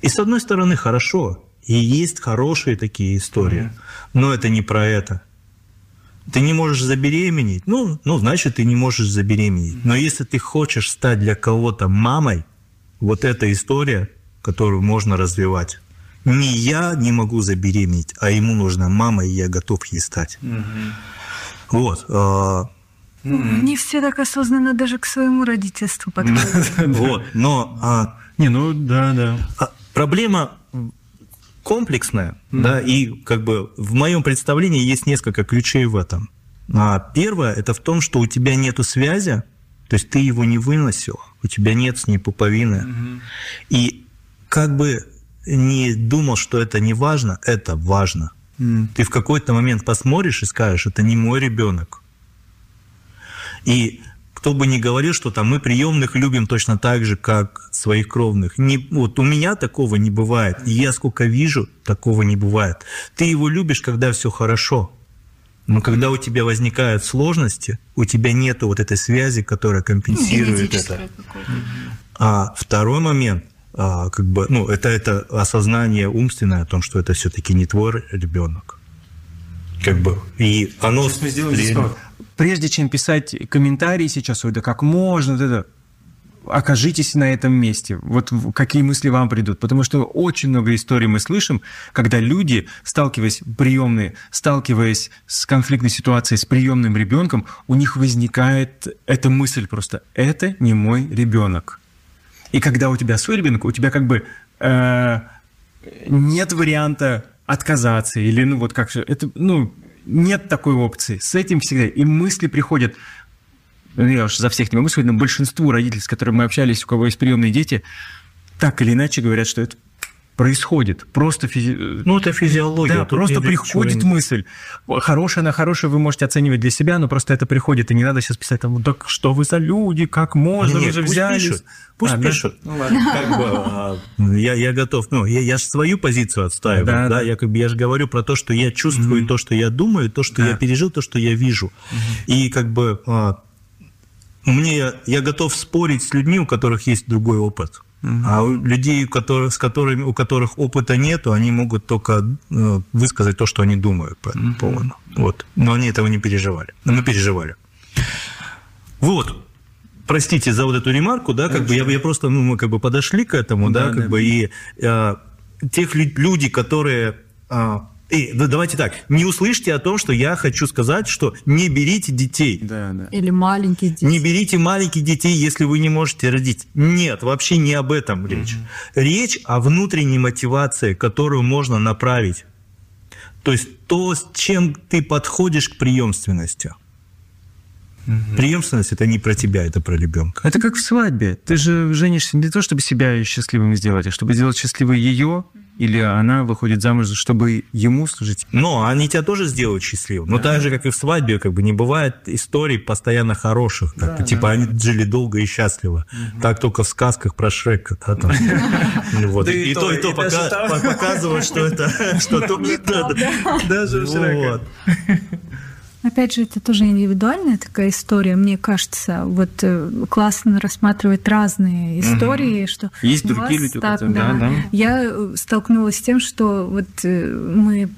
И с одной стороны, хорошо. И есть хорошие такие истории. Но это не про это. Ты не можешь забеременеть, значит, ты не можешь забеременеть. Но если ты хочешь стать для кого-то мамой, вот эта история, которую можно развивать. Не я не могу забеременеть, а ему нужна мама, и я готов ей стать. Вот. Не все так осознанно даже к своему родительству подходят. Вот, но... Проблема комплексная, да, и как бы в моем представлении есть несколько ключей в этом. Первое – это в том, что у тебя нету связи, то есть ты его не выносил, у тебя нет с ней пуповины. И как бы не думал, что это не важно, это важно. Ты в какой-то момент посмотришь и скажешь, это не мой ребенок. И кто бы ни говорил, что там мы приемных любим точно так же, как своих кровных. Вот у меня такого не бывает. И я сколько вижу, такого не бывает. Ты его любишь, когда все хорошо. Но когда у тебя возникают сложности, у тебя нет вот этой связи, которая компенсирует это. А второй момент, это осознание умственное о том, что это все-таки не твой ребенок. И оно... Сейчас мы сделаем здесь прежде чем писать комментарии сейчас, да как можно, окажитесь на этом месте. Вот какие мысли вам придут. Потому что очень много историй мы слышим, когда люди, сталкиваясь с конфликтной ситуацией с приемным ребенком, у них возникает эта мысль просто: это не мой ребенок. И когда у тебя свой ребенок, у тебя нет варианта отказаться или нет такой опции. С этим всегда. И мысли приходят, я уж за всех не могу сказать, но большинству родителей, с которыми мы общались, у кого есть приемные дети, так или иначе говорят, что это происходит. Просто это физиология. Да, просто приходит мысль. Хорошая, она хорошая, вы можете оценивать для себя, но просто это приходит, и не надо сейчас писать так что вы за люди, как можно, вы же взялись. Пусть пишут. Я готов. Я же свою позицию отстаиваю. Да? Я же говорю про то, что я чувствую, то, что я думаю, то, что я пережил, то, что я вижу. И я готов спорить с людьми, у которых есть другой опыт. А у людей, у которых опыта нету, они могут только высказать то, что они думают по этому поводу. Вот. Но они этого не переживали. Но мы переживали. Вот. Простите за вот эту ремарку, да, я просто, мы подошли к этому, и тех людей, которые... давайте так, не услышьте о том, что я хочу сказать, что не берите детей. Или маленьких детей. Не берите маленьких детей, если вы не можете родить. Нет, вообще не об этом речь. Речь о внутренней мотивации, которую можно направить. То есть то, с чем ты подходишь к преемственности. Преемственность – это не про тебя, это про ребенка. Это как в свадьбе. Ты же женишься не то, чтобы себя счастливым сделать, а чтобы сделать счастливой ее, или она выходит замуж, чтобы ему служить. Но они тебя тоже сделают счастливым. Но так же, как и в свадьбе, не бывает историй постоянно хороших. Они жили долго и счастливо. Так только в сказках про Шрека. И то показывают, что это что-то... Даже у Шрека. Опять же, это тоже индивидуальная такая история. Мне кажется, классно рассматривать разные истории. Что есть другие люди, которые... Я столкнулась с тем, что мы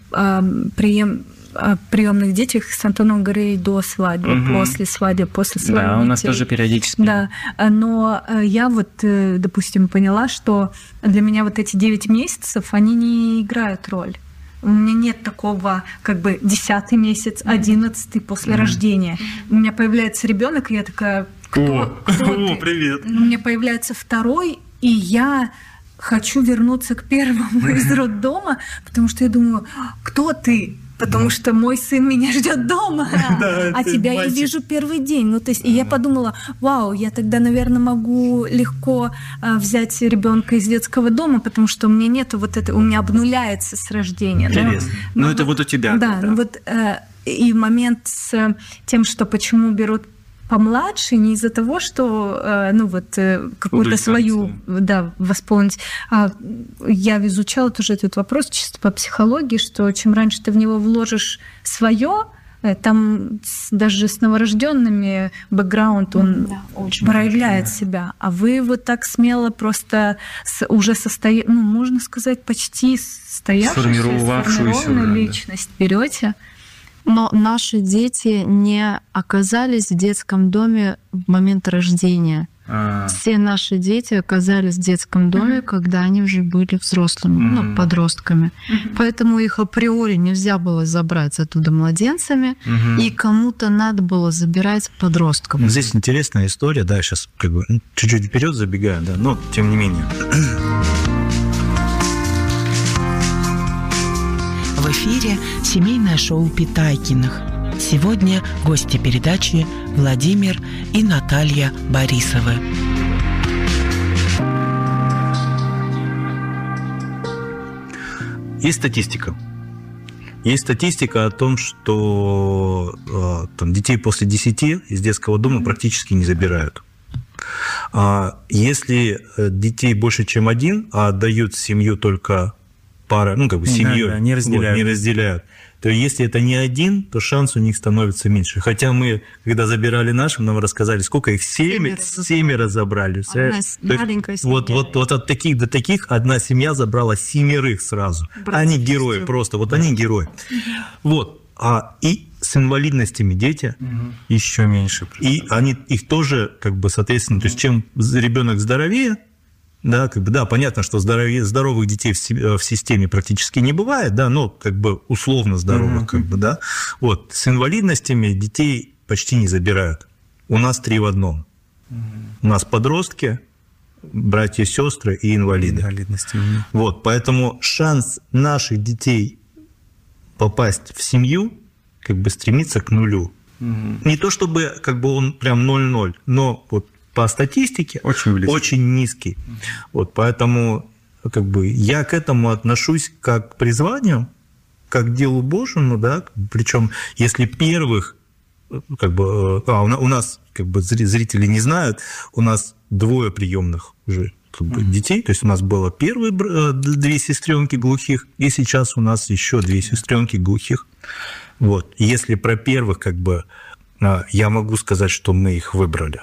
приемных детях с Антоном говорили до свадьбы, после свадьбы, после свадьбы. Да, у нас тоже периодически. Да, но я допустим, поняла, что для меня эти 9 месяцев, они не играют роль. У меня нет такого 10-й месяц, 11-й после рождения. У меня появляется ребенок, и я такая: кто ты? Привет. У меня появляется второй, и я хочу вернуться к первому из роддома, потому что я думаю: кто ты? Потому что мой сын меня ждет дома, а тебя я вижу первый день. И я подумала: вау, я тогда, наверное, могу легко взять ребенка из детского дома, потому что у меня нету у меня обнуляется с рождения. Интересно. Но это у тебя. Да, и момент с тем, что почему берут помладше, не из-за того, что какую-то свою восполнить. Я изучала тоже этот вопрос чисто по психологии, что чем раньше ты в него вложишь свое, Там даже с новорожденными бэкграунд, он проявляет себя. А вы вот так смело просто уже можно сказать, почти сформированную личность берете. Но наши дети не оказались в детском доме в момент рождения. Все наши дети оказались в детском доме, когда они уже были взрослыми, подростками. Поэтому их априори нельзя было забрать оттуда младенцами, и кому-то надо было забирать подростков. Здесь интересная история, да, сейчас как бы чуть-чуть вперед забегаю, да, но тем не менее. В эфире семейное шоу Питайкиных. Сегодня гости передачи Владимир и Наталья Борисовы. Есть статистика. Есть статистика о том, что детей после 10 из детского дома практически не забирают. Если детей больше, чем один, а отдают в семью только пара, семью не разделяют, то если это не один, то шанс у них становится меньше. Хотя мы, когда забирали нашим, нам рассказали, сколько их, 7 забрали. Маленькая семья. Вот от таких до таких одна семья забрала 7 сразу. Они герои просто, они герои. И с инвалидностями дети еще меньше. И их тоже, соответственно, то есть чем ребенок здоровее, да, понятно, что здоровых детей в системе практически не бывает, да, но условно здоровых, да. С инвалидностями детей почти не забирают. У нас 3 в 1. У нас подростки, братья и сестры и инвалиды. Поэтому шанс наших детей попасть в семью стремится к нулю. Не то чтобы он прям 0-0, но по статистике очень низкий. Поэтому я к этому отношусь как к призванию, как к делу Божьему, да, причем если первых, у нас, зрители не знают, у нас 2 приемных уже детей, то есть у нас было первые 2 сестренки глухих, и сейчас у нас еще 2 сестренки глухих. Если про первых, я могу сказать, что мы их выбрали.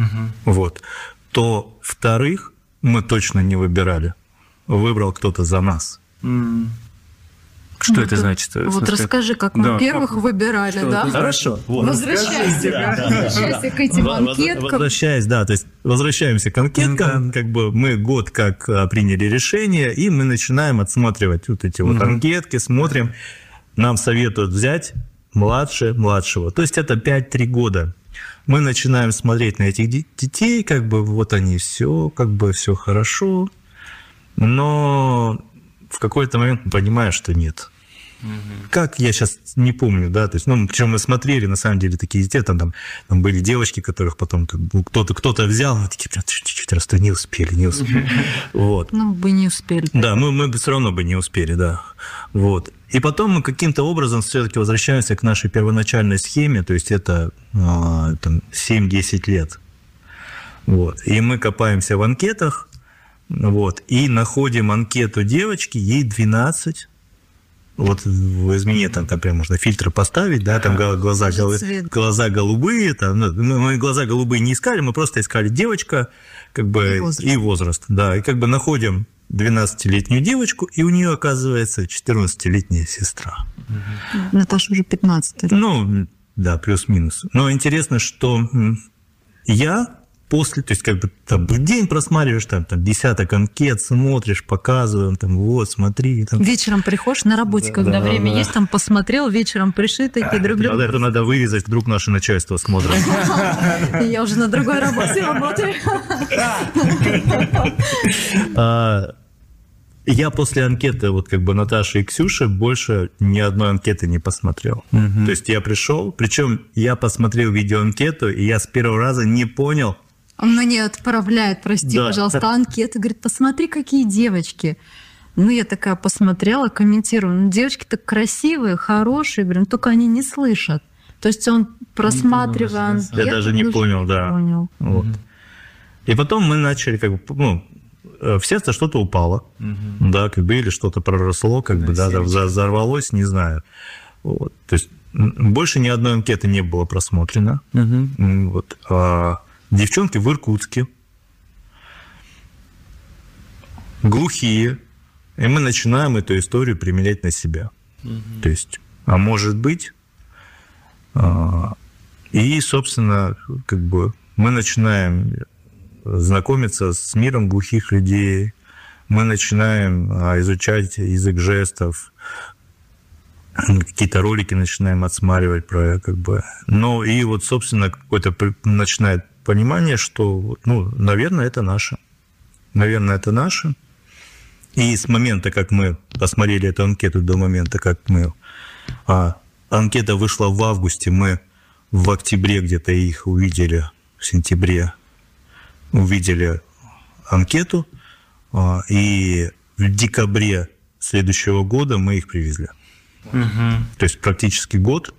То вторых мы точно не выбирали. Выбрал кто-то за нас. Что это значит? Расскажи, как мы первых выбирали, да? Хорошо. Возвращайся к этим анкеткам. Возвращаемся к анкеткам. Мы год как приняли решение, и мы начинаем отсматривать эти анкетки, смотрим. Нам советуют взять младшего. То есть это 5-3 года. Мы начинаем смотреть на этих детей, они все хорошо, но в какой-то момент мы понимаем, что нет. Как, я сейчас не помню, да, то есть, причем мы смотрели, на самом деле, такие детей, там были девочки, которых потом кто-то взял, такие прям чуть-чуть раз, не успели. Бы не успели. Да, мы все равно бы не успели, да. И потом мы каким-то образом все-таки возвращаемся к нашей первоначальной схеме, то есть это 7-10 лет. И мы копаемся в анкетах, и находим анкету девочки, ей 12. Возьми, там прям можно фильтры поставить, да, там глаза голубые, мы глаза голубые не искали, мы просто искали девочка, и возраст, да, и находим 12-летнюю девочку, и у нее оказывается 14-летняя сестра. Наташа уже 15 лет. Да, плюс-минус. Но интересно, что я после, то есть в день просматриваешь, десяток анкет, смотришь, показываем, смотри. Вечером приходишь на работе, когда время есть, посмотрел, вечером пришли такие друг другу. Это надо вырезать, вдруг наше начальство смотрит. Я уже на другой работе работаю. Я после анкеты Наташи и Ксюши больше ни одной анкеты не посмотрел. То есть я пришел, причем я посмотрел видеоанкету, и я с первого раза не понял. Он мне отправляет, пожалуйста, анкеты, говорит, посмотри, какие девочки. Я такая посмотрела, комментирую, девочки так красивые, хорошие, только они не слышат. То есть он, просматривая анкеты... Я даже не понял, да. И потом мы начали в сердце что-то упало, да, или что-то проросло, взорвалось, не знаю. То есть больше ни одной анкеты не было просмотрено. Вот. Девчонки в Иркутске, глухие, и мы начинаем эту историю применять на себя. То есть, а может быть, и, собственно, как бы мы начинаем знакомиться с миром глухих людей, мы начинаем изучать язык жестов, какие-то ролики начинаем отсматривать про как бы. Ну и вот, собственно, какое-то начинает понимание, что, ну, наверное, это наше. Наверное, это наше. И с момента, как мы посмотрели эту анкету, до момента, как мы... анкета вышла в августе, мы в октябре где-то их увидели, в сентябре увидели анкету, и в декабре следующего года мы их привезли. То есть практически год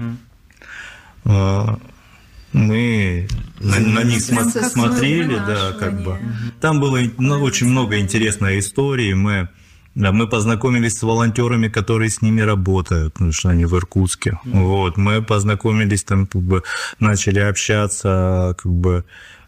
мы на них смотрели, да, как бы. Там было очень много интересной истории. Мы познакомились с волонтерами, которые с ними работают, потому что они в Иркутске. Вот. Мы познакомились, там, как бы, начали общаться, как бы,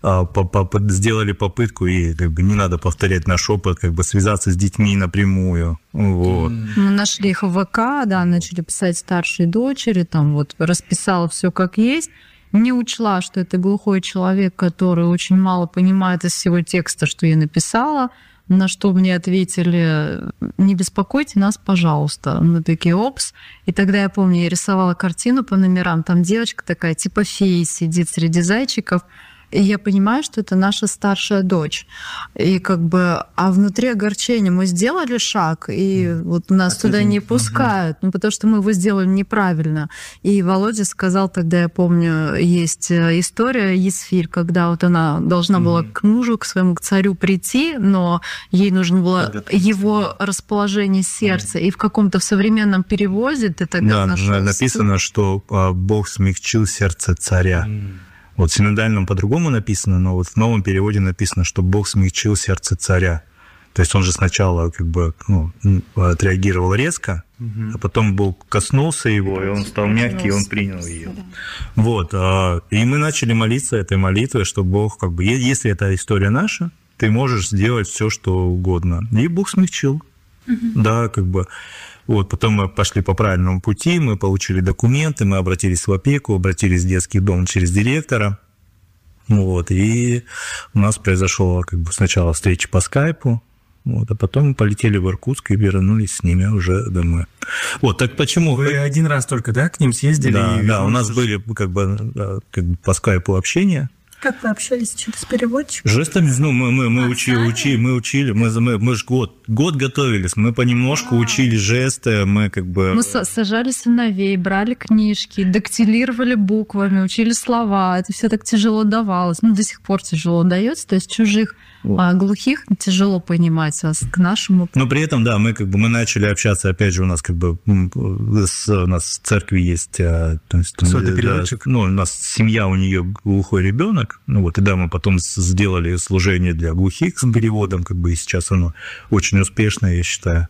сделали попытку, и как бы, не надо повторять наш опыт, как бы связаться с детьми напрямую. Вот. Мы нашли их в ВК, да, начали писать старшей дочери, там вот расписала все как есть. Не учла, что это глухой человек, который очень мало понимает из всего текста, что я написала. На что мне ответили: не беспокойте нас, пожалуйста. Мы такие: опс. И тогда я помню, я рисовала картину по номерам. Там девочка такая, типа феи, сидит среди зайчиков. И я понимаю, что это наша старшая дочь. И как бы, а внутри огорчения мы сделали шаг, и вот нас туда не пускают, ну, потому что мы его сделали неправильно. И Володя сказал тогда, я помню, есть история Есфирь, когда вот она должна была к мужу, к своему царю прийти, но ей нужно было его расположение сердца. И в каком-то в современном переводе ты тогда написано, что Бог смягчил сердце царя. Вот в синодальном по-другому написано, но вот в новом переводе написано, что Бог смягчил сердце царя. То есть он же сначала как бы, ну, отреагировал резко, а потом Бог коснулся его, и он стал мягкий, и он принял ее. Да. Вот. И мы начали молиться этой молитвой, что Бог, как бы, если эта история наша, ты можешь сделать все, что угодно. И Бог смягчил. Да, как бы. Вот, потом мы пошли по правильному пути, мы получили документы, мы обратились в опеку, обратились в детский дом через директора. Вот, и у нас произошла как бы сначала встреча по скайпу, вот, а потом мы полетели в Иркутск и вернулись с ними уже домой. Вот, так почему... Вы один раз только, да, к ним съездили? Да, у нас были как бы по скайпу общения. Как вы общались, через переводчик? Жестами, ну, мы учили, мы же год готовились, мы понемножку учили жесты, мы как бы... Мы сажали сыновей, брали книжки, дактилировали буквами, учили слова, это все так тяжело давалось, ну, до сих пор тяжело дается, то есть чужих глухих тяжело понимать, а к нашему... Но при этом, да, мы начали общаться, опять же, у нас как бы у нас в церкви есть... Сурдопереводчик? Ну, у нас семья, у нее глухой ребенок, ну вот, и да, мы потом сделали служение для глухих с переводом, как бы, и сейчас оно очень успешное, я считаю.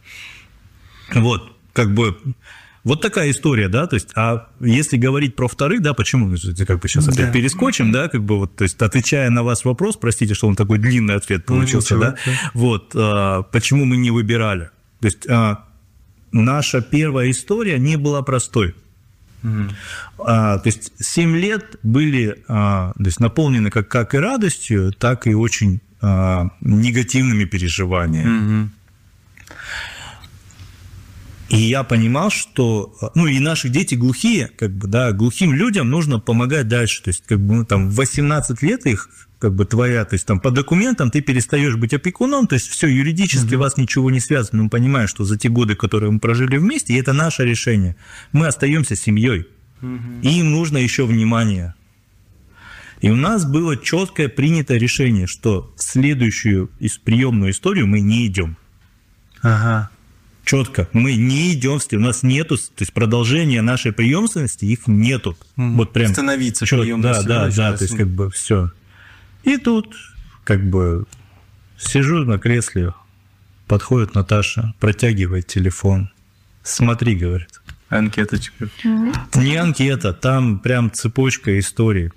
Вот, как бы... Вот такая история, да, то есть, а если говорить про вторых, да, почему, как бы сейчас опять перескочим, да, как бы вот, то есть, отвечая на ваш вопрос, простите, что он такой длинный ответ получился, да, вот, почему мы не выбирали, то есть, наша первая история не была простой, то есть, 7 лет были, то есть, наполнены как и радостью, так и очень негативными переживаниями. И я понимал, что, ну, и наши дети глухие, как бы, да, глухим людям нужно помогать дальше. То есть, как бы, ну, там, в 18 лет их, как бы, твоя, то есть, там, по документам ты перестаешь быть опекуном, то есть, все юридически вас ничего не связано. Мы понимаем, что за те годы, которые мы прожили вместе, и это наше решение, мы остаемся семьей. И им нужно еще внимание. И у нас было четкое принято решение, что в следующую приемную историю мы не идем. Четко. Мы не идем, у нас нету, то есть продолжения нашей преемственности, их нету. Вот прям становиться приемностью. Да, то есть как бы все. И тут как бы сижу на кресле, подходит Наташа, протягивает телефон. Смотри, говорит. Анкеточка. Не анкета, там прям цепочка историй.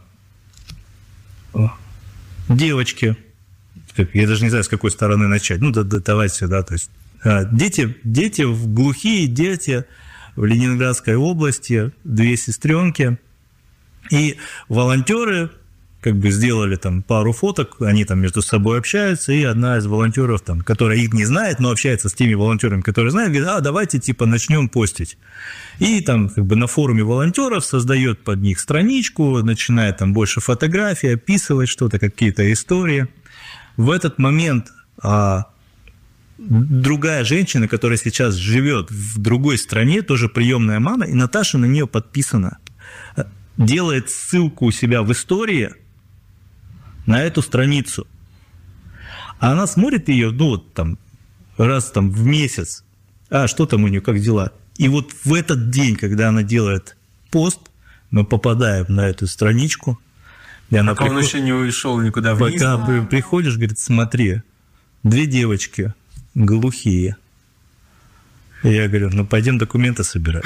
Девочки, я даже не знаю, с какой стороны начать. Ну, давайте, да, то есть дети, глухие дети в Ленинградской области, 2 сестренки, и волонтеры как бы сделали там пару фоток, они там между собой общаются, и одна из волонтеров, там, которая их не знает, но общается с теми волонтерами, которые знают, говорит: давайте типа начнем постить. И там как бы на форуме волонтеров создает под них страничку, начинает там больше фотографий, описывать что-то, какие-то истории. В этот момент другая женщина, которая сейчас живет в другой стране, тоже приемная мама, и Наташа на нее подписана, делает ссылку у себя в истории на эту страницу. А она смотрит ее, ну, вот там, раз там в месяц. Что там у нее, как дела? И вот в этот день, когда она делает пост, мы попадаем на эту страничку. И она он еще не ушел никуда вниз. Пока приходишь, говорит: смотри, 2 девочки глухие. И я говорю: ну, пойдем документы собирать.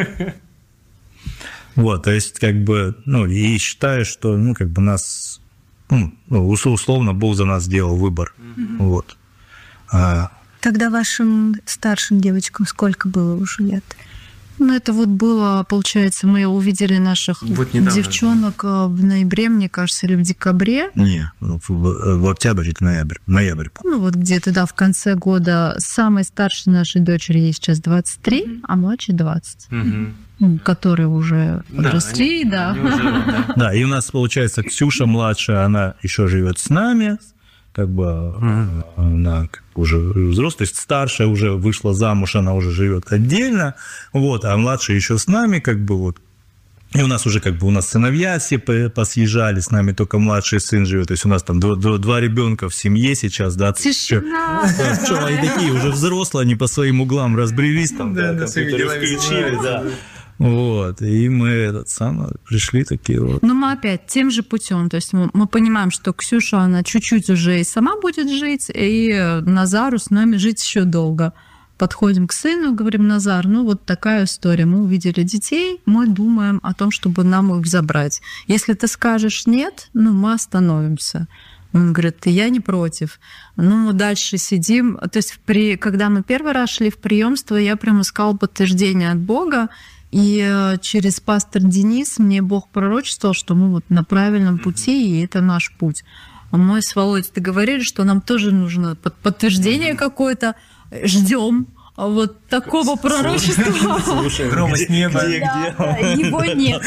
Вот, то есть, как бы, ну, и считаю, что, ну, как бы нас, условно, Бог за нас сделал выбор. Вот. Тогда вашим старшим девочкам сколько было уже лет? Ну, это вот было, получается, мы увидели наших девчонок в ноябре, мне кажется, или в декабре. Не, в октябре или ноябрь. Ну, вот где-то, да, в конце года. Самой старшей нашей дочери ей сейчас 23, а младшей 20. Которые уже подросли, да. Да, и у нас, получается, Ксюша младшая, она еще живет с нами, как бы она уже взрослая, то есть старшая уже вышла замуж, она уже живет отдельно, вот, а младшая еще с нами, как бы вот. И у нас уже как бы сыновья все посъезжали, с нами только младший сын живет, то есть у нас там 2 ребенка в семье сейчас, да. Тишина! Что, они такие уже взрослые, они по своим углам разбрелись, там, компьютеры включили, да. Вот, и мы пришли такие вот. Но мы опять тем же путем, то есть мы понимаем, что Ксюша, она чуть-чуть уже и сама будет жить, и Назару с нами жить еще долго. Подходим к сыну, говорим: Назар, ну вот такая история, мы увидели детей, мы думаем о том, чтобы нам их забрать. Если ты скажешь нет, ну мы остановимся. Он говорит: я не против. Ну, мы дальше сидим. То есть когда мы первый раз шли в приемство, я прям искала подтверждение от Бога. И через пастор Денис мне Бог пророчествовал, что мы вот на правильном пути, и это наш путь. А мы с Володей договорились, что нам тоже нужно подтверждение какое-то. Ждем вот такого пророчества. Слушай, грома с неба. Где? Его нет.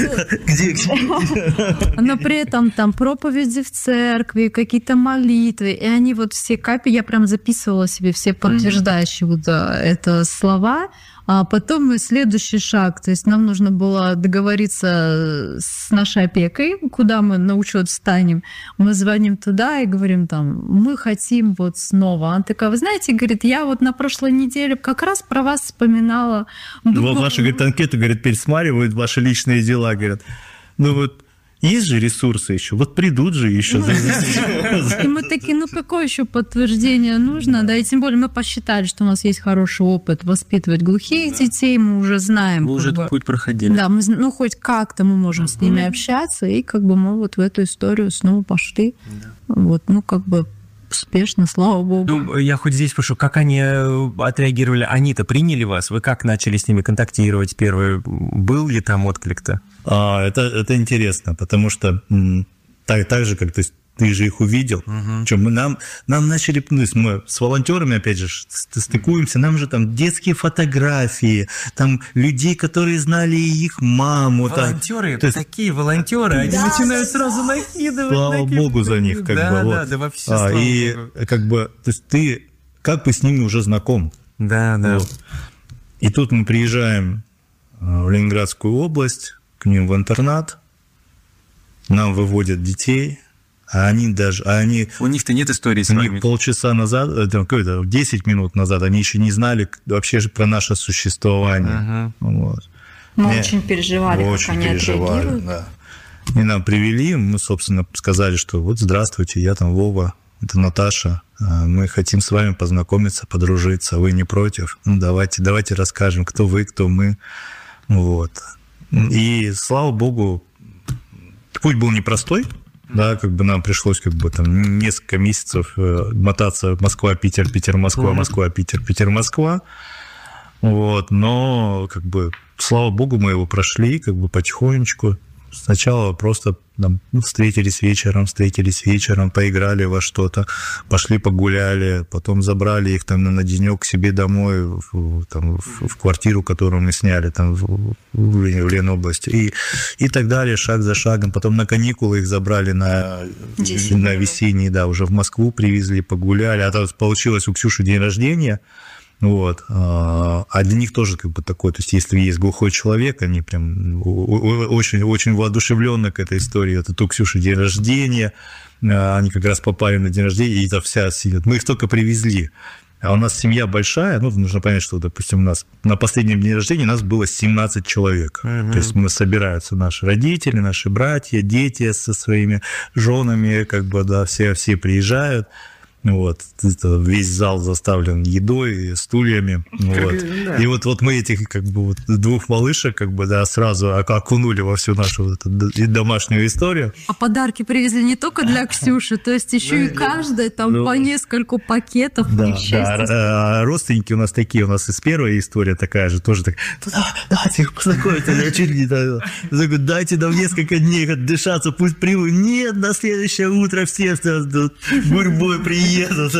Но при этом там проповеди в церкви, какие-то молитвы, и они вот все капли, я прям записывала себе все подтверждающие вот это слова. А потом следующий шаг, то есть нам нужно было договориться с нашей опекой, куда мы на учет встанем. Мы звоним туда и говорим там: мы хотим вот снова. Она такая: вы знаете, говорит, я вот на прошлой неделе как раз про вас вспоминала. Вот ваши, говорит, анкеты, говорит, пересматривают ваши личные дела, говорят. Ну вот есть же ресурсы еще, вот придут же еще. И мы такие: ну какое еще подтверждение нужно? Да, и тем более мы посчитали, что у нас есть хороший опыт воспитывать глухих детей, мы уже знаем. Мы уже этот путь проходили. Да, ну хоть как-то мы можем с ними общаться, и как бы мы вот в эту историю снова пошли. Вот, ну как бы успешно, слава богу. Ну, я хоть здесь спрошу, как они отреагировали? Они-то приняли вас? Вы как начали с ними контактировать первый? Был ли там отклик-то? Это интересно, потому что так же, как ты же их увидел. Нам начали, мы с волонтерами, опять же, стыкуемся, нам же там детские фотографии, там людей, которые знали их маму. Волонтеры, такие волонтеры, они начинают сразу накидывать. Слава богу за них, как бы. Да, во все, слава богу. И как бы, то есть ты как бы с ними уже знаком. Да. Вот. И тут мы приезжаем в Ленинградскую область, к ним в интернат, нам выводят детей, у них-то нет истории с вами. Полчаса назад, 10 минут назад, они еще не знали вообще про наше существование. Вот. Мы очень переживали, как они отреагируют. Да. И нам привели, мы, собственно, сказали, что вот здравствуйте, я там Вова, это Наташа. мы хотим с вами познакомиться, подружиться, вы не против? Ну, давайте расскажем, кто вы, кто мы. Вот. И, слава богу, путь был непростой, да, как бы нам пришлось как бы там несколько месяцев мотаться Москва-Питер, Питер-Москва, Москва-Питер, Питер-Москва. Вот, но как бы, слава богу, мы его прошли как бы потихонечку. Сначала просто там, встретились вечером, поиграли во что-то, пошли погуляли, потом забрали их там на денек к себе домой, в квартиру, которую мы сняли там в Ленобласти, и так далее, шаг за шагом. Потом на каникулы их забрали на весенние, да, уже в Москву привезли, погуляли. А там получилось у Ксюши день рождения. Вот. А для них тоже как бы такое, то есть если есть глухой человек, они прям очень воодушевлены к этой истории. Это у Ксюши день рождения, они как раз попали на день рождения, и это вся сидят. Мы их только привезли. А у нас семья большая, ну, нужно понять, что, допустим, у нас на последнем дне рождения у нас было 17 человек. То есть мы собираются наши родители, наши братья, дети со своими женами, как бы, да, все приезжают. Вот, весь зал заставлен едой, стульями. Вот. Да. И вот мы этих как бы вот двух малышек как бы, да, сразу окунули во всю нашу вот эту домашнюю историю. А подарки привезли не только для Ксюши, то есть еще и каждая там по нескольку пакетов. Да. Родственники у нас такие, у нас из первой история такая же, тоже так, давайте познакомиться, чуть ли не дайте нам несколько дней отдышаться, пусть привыкнут. Нет, на следующее утро все гурьбой приедут.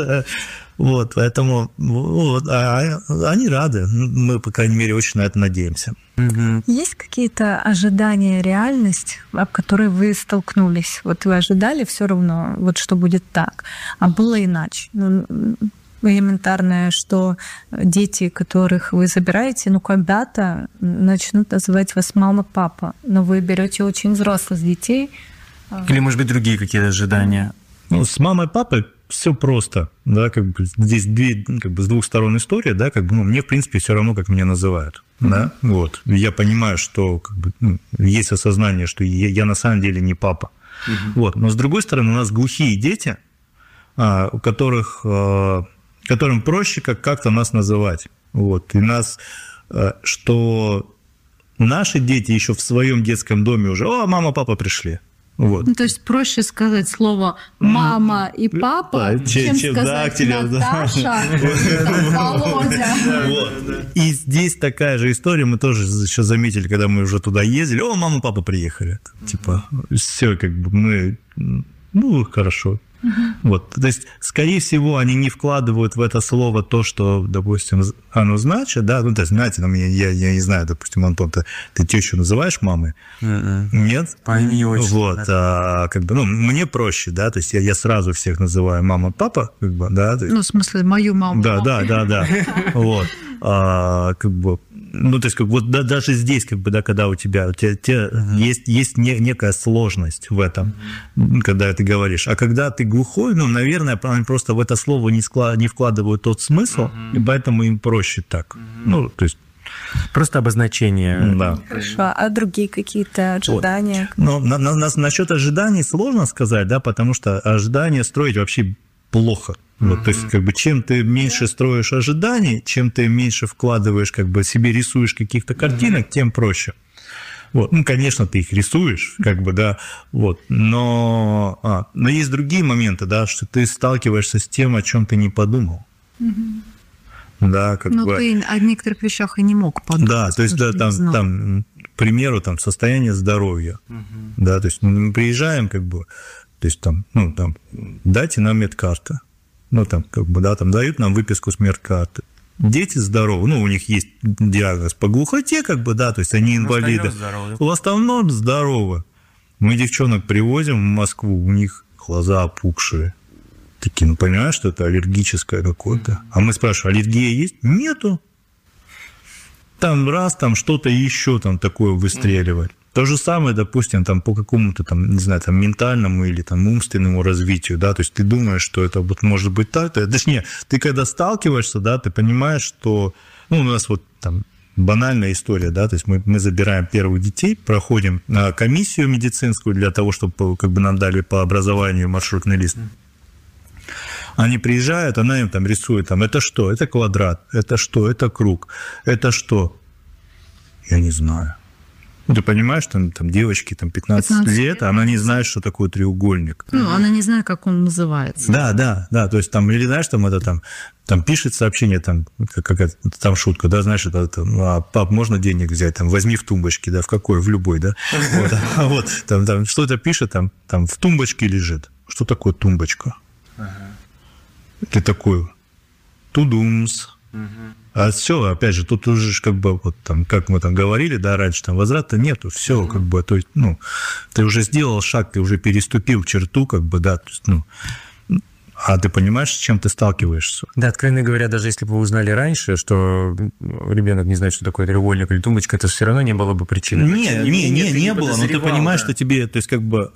Вот, поэтому вот, они рады. Мы, по крайней мере, очень на это надеемся. Есть какие-то ожидания, реальность, об которой вы столкнулись? Вот вы ожидали все равно, вот что будет так, а было иначе. Элементарное, что дети, которых вы забираете, когда-то начнут называть вас мама, папа, но вы берете очень взрослых детей. Или, может быть, другие какие-то ожидания? С мамой, папой все просто, да, как бы здесь с двух сторон история, да, как бы, мне, в принципе, все равно, как меня называют, да, вот. Я понимаю, что как бы, есть осознание, что я на самом деле не папа, вот. Но, с другой стороны, у нас глухие дети, у которым проще как-то нас называть, вот. И нас, что наши дети еще в своем детском доме уже, мама, папа пришли. Вот. То есть проще сказать слово «мама» и «папа», чем сказать «Наташа», «Володя». И здесь такая же история, мы тоже еще заметили, когда мы уже туда ездили, мама, папа приехали. Типа, все, как бы мы, хорошо. Вот, то есть, скорее всего, они не вкладывают в это слово то, что, допустим, оно значит, да, то есть, знаете, я не знаю, допустим, Антон, ты тещу называешь мамой? Нет? По имени отчеству. Вот, как бы, мне проще, да, то есть, я сразу всех называю мама, папа, как бы, да. В смысле, мою маму. Да, вот, как бы, то есть, как вот даже здесь, как бы, да, когда у тебя есть некая сложность в этом, когда ты говоришь. А когда ты глухой, наверное, они просто в это слово не вкладывают тот смысл, и поэтому им проще так. То есть просто обозначение. Да. Хорошо. А другие какие-то ожидания? Вот. Насчет ожиданий сложно сказать, да, потому что ожидания строить вообще плохо. Вот, то есть, как бы, чем ты меньше строишь ожиданий, чем ты меньше вкладываешь, как бы, себе рисуешь каких-то картинок, тем проще. Вот. Конечно, ты их рисуешь, как бы, да, вот, но есть другие моменты, да, что ты сталкиваешься с тем, о чем ты не подумал. Да, как бы. Ты о некоторых вещах и не мог подумать. Да, то есть, да, там, к примеру, там, состояние здоровья, да, то есть, мы приезжаем, как бы, то есть, там, дайте нам медкарты. Как бы, да, там дают нам выписку с медкарты. Дети здоровы, у них есть диагноз по глухоте, как бы, да, то есть они инвалиды. В основном здоровы. Мы девчонок привозим в Москву, у них глаза опухшие. Такие, понимаешь, что это аллергическое какое-то. А мы спрашиваем, аллергия есть? Нету. Там что-то еще там такое выстреливает. То же самое, допустим, там, по какому-то, там, не знаю, там, ментальному или там, умственному развитию, да, то есть ты думаешь, что это вот может быть так, точнее, ты когда сталкиваешься, да, ты понимаешь, что, у нас вот там банальная история, да, то есть мы забираем первых детей, проходим комиссию медицинскую для того, чтобы как бы нам дали по образованию маршрутный лист. Они приезжают, она им там рисует, там, это что? Это квадрат, это что? Это круг, это что? Я не знаю. Ты понимаешь, там девочке там 15 лет, а она не знает, что такое треугольник. Ну, она не знает, как он называется. Да, то есть там, или знаешь, там это там пишет сообщение, там, какая-то там шутка, да, знаешь, пап, можно денег взять, там, возьми в тумбочке, да, в какой, в любой, да, вот, там что-то пишет, там в тумбочке лежит. Что такое тумбочка? Ты такой, тудумс. А все, опять же, тут уже как бы вот там, как мы там говорили, да, раньше там возврата нету, все, как бы, то есть, ну, ты уже сделал шаг, ты уже переступил черту, как бы, да, то есть, ну, а ты понимаешь, с чем ты сталкиваешься? Да, откровенно говоря, даже если бы вы узнали раньше, что ребенок не знает, что такое треугольник или тумбочка, это все равно не было бы причины. Не было, но ты понимаешь, что тебе, то есть, как бы...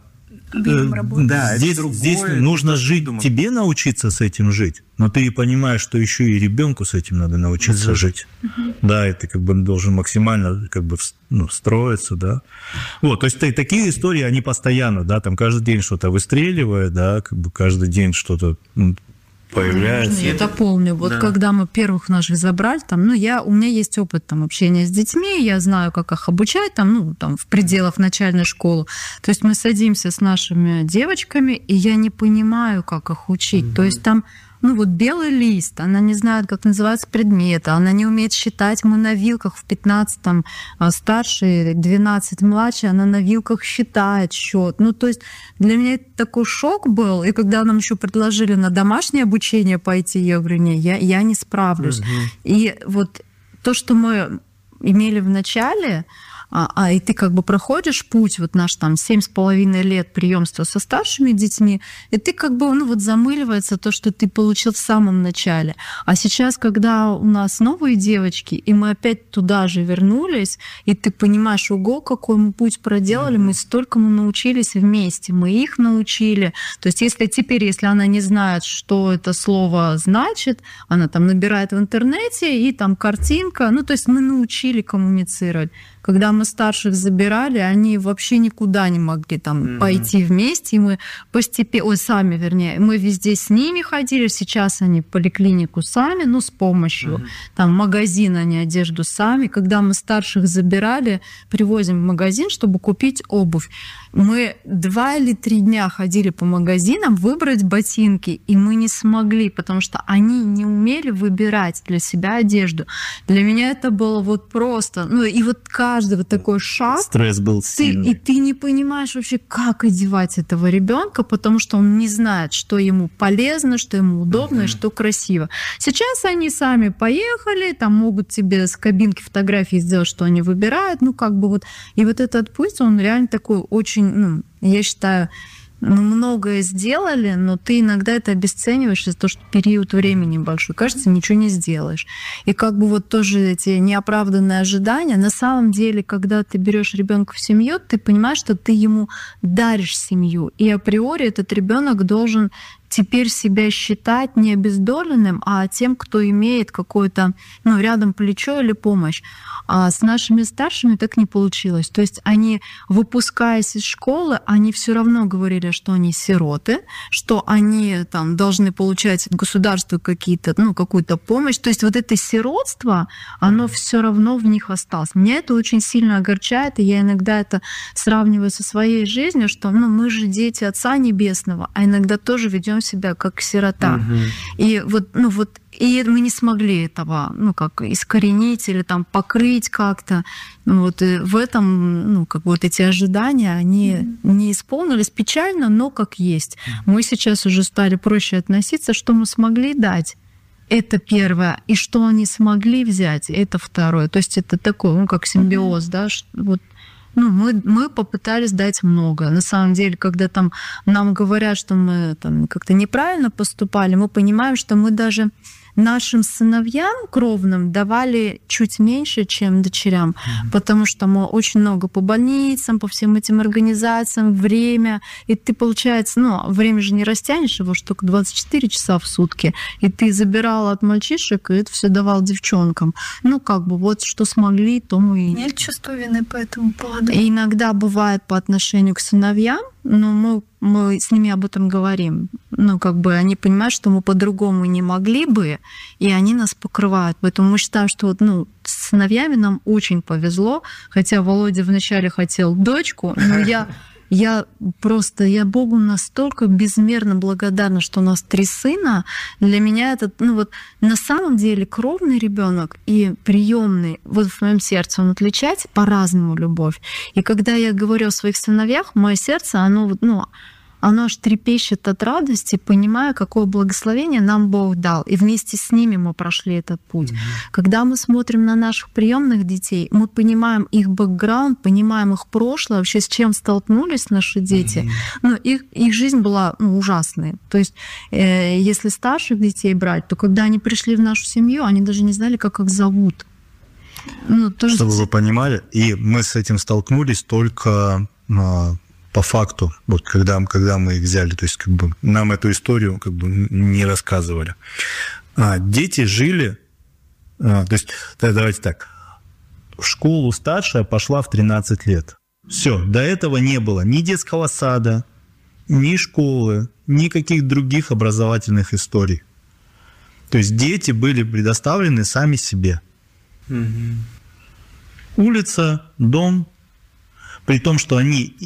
Да, здесь нужно жить, тебе научиться с этим жить, но ты понимаешь, что еще и ребенку с этим надо научиться жить. Да, и ты как бы должен максимально как бы встроиться, да. Вот, то есть такие истории, они постоянно, да, там каждый день что-то выстреливает, да, как бы каждый день что-то появляется. Я это помню. Вот когда мы первых наших забрали, там, у меня есть опыт там, общения с детьми, я знаю, как их обучать там, в пределах начальной школы. То есть мы садимся с нашими девочками, и я не понимаю, как их учить. То есть там белый лист, она не знает, как называются предметы, она не умеет считать, мы на вилках в 15 там, старший, 12 младший, она на вилках считает счет. То есть для меня это такой шок был, и когда нам еще предложили на домашнее обучение пойти, я говорю, я не справлюсь. И вот то, что мы имели в начале, и ты как бы проходишь путь, вот наш там 7,5 лет приемства со старшими детьми, и ты как бы, замыливается то, что ты получил в самом начале. А сейчас, когда у нас новые девочки, и мы опять туда же вернулись, и ты понимаешь, ого, какой мы путь проделали, мы столько научились вместе, мы их научили. То есть если она не знает, что это слово значит, она там набирает в интернете, и там картинка, то есть мы научили коммуницировать. Когда мы старших забирали, они вообще никуда не могли там пойти вместе, и мы мы везде с ними ходили, сейчас они в поликлинику сами, с помощью, там, магазин они одежду сами. Когда мы старших забирали, привозим в магазин, чтобы купить обувь. Мы 2 или 3 дня ходили по магазинам выбрать ботинки, и мы не смогли, потому что они не умели выбирать для себя одежду. Для меня это было вот просто, и вот каждый вот такой шаг. Стресс был сильный. И ты не понимаешь вообще, как одевать этого ребенка, потому что он не знает, что ему полезно, что ему удобно и что красиво. Сейчас они сами поехали, там могут тебе с кабинки фотографии сделать, что они выбирают, И вот этот путь, он реально такой очень, я считаю, многое сделали, но ты иногда это обесцениваешь из-за того, что период времени большой. Кажется, ничего не сделаешь. И тоже эти неоправданные ожидания. На самом деле, когда ты берешь ребенка в семью, ты понимаешь, что ты ему даришь семью. И априори этот ребенок должен теперь себя считать не обездоленным, а тем, кто имеет какое-то рядом плечо или помощь. А с нашими старшими так не получилось. То есть они, выпускаясь из школы, они все равно говорили, что они сироты, что они там должны получать от государства какую-то помощь. То есть вот это сиротство, оно все равно в них осталось. Меня это очень сильно огорчает, и я иногда это сравниваю со своей жизнью, что мы же дети Отца Небесного, а иногда тоже ведем себя как сирота. И и мы не смогли этого, искоренить или там покрыть как-то. И в этом, эти ожидания, они не исполнились. Печально, но как есть. Мы сейчас уже стали проще относиться, что мы смогли дать. Это первое. И что они смогли взять, это второе. То есть это такой, как симбиоз, да, мы попытались дать много. На самом деле, когда там нам говорят, что мы там как-то неправильно поступали, мы понимаем, что мы даже нашим сыновьям кровным давали чуть меньше, чем дочерям, потому что мы очень много по больницам, по всем этим организациям, время, и ты, получается, время же не растянешь его, что только 24 часа в сутки, и ты забирала от мальчишек, и это все давал девчонкам. Что смогли, то мы... Нет чувства вины по этому поводу? И иногда бывает по отношению к сыновьям, но мы с ними об этом говорим. они понимают, что мы по-другому не могли бы, и они нас покрывают. Поэтому мы считаем, что с сыновьями нам очень повезло, хотя Володя вначале хотел дочку, но я Богу настолько безмерно благодарна, что у нас 3 сына. Для меня это, на самом деле кровный ребенок и приемный, в моем сердце он отличается по-разному любовь. И когда я говорю о своих сыновьях, мое сердце, оно аж трепещет от радости, понимая, какое благословение нам Бог дал. И вместе с ними мы прошли этот путь. Когда мы смотрим на наших приемных детей, мы понимаем их бэкграунд, понимаем их прошлое, вообще с чем столкнулись наши дети. Их жизнь была ужасной. То есть, если старших детей брать, то когда они пришли в нашу семью, они даже не знали, как их зовут. Чтобы вы понимали, и мы с этим столкнулись только по факту, когда мы их взяли, то есть нам эту историю не рассказывали. Дети жили, то есть давайте так, в школу старшая пошла в 13 лет. Все, до этого не было ни детского сада, ни школы, никаких других образовательных историй. То есть дети были предоставлены сами себе. Улица, дом, при том, что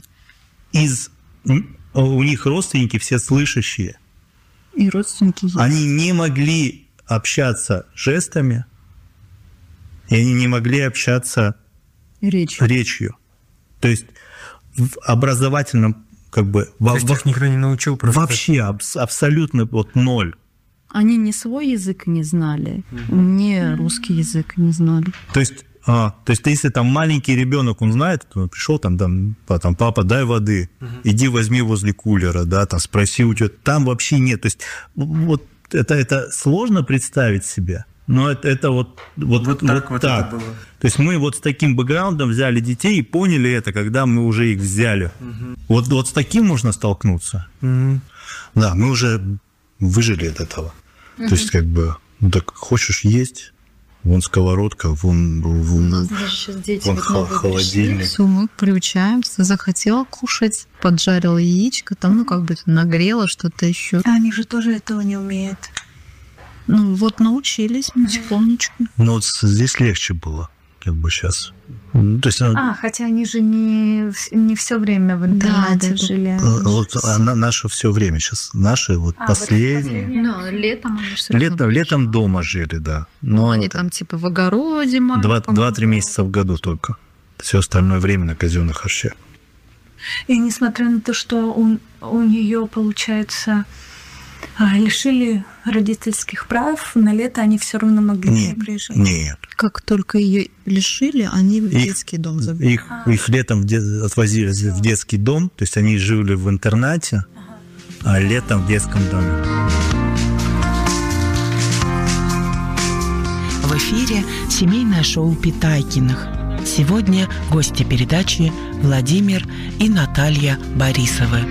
у них родственники все слышащие. И родственники есть. Они не могли общаться жестами, и они не могли общаться речью. То есть в образовательном их никто не научил просто. Вообще абсолютно ноль. Они ни свой язык не знали, ни русский язык не знали. То есть, если там маленький ребенок, он знает, он пришел папа, дай воды, иди возьми возле кулера, спроси у тебя, там вообще нет. То есть это сложно представить себе, но это вот так. Это было. То есть мы с таким бэкграундом взяли детей и поняли это, когда мы уже их взяли. Вот с таким можно столкнуться. Да, мы уже выжили от этого. То есть так хочешь есть. Вон сковородка, вон холодильник. Все, мы приучаемся. Захотела кушать, поджарила яичко, нагрела что-то еще. Они же тоже этого не умеют. Научились потихонечку. Здесь легче было, сейчас. То есть, хотя они же не все время в интернете жили. Наше все время сейчас. Наши последние. Летом дома жили, да. Но они там в огороде. 2-3 месяца в году только. Все остальное время на казенных харчах. И несмотря на то, что у нее, получается, лишили родительских прав, на лето они все равно могли не приезжать. Нет. Как только ее лишили, они в детский дом забили. Их летом отвозили в детский дом, то есть они жили в интернате, а летом в детском доме. В эфире семейное шоу Питайкиных. Сегодня гости передачи Владимир и Наталья Борисовы.